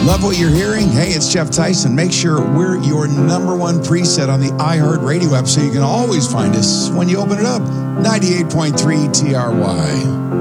Love what you're hearing? Hey, it's Jeff Tyson. Make sure we're your number one preset on the iHeartRadio app so you can always find us when you open it up. 98.3 TRY.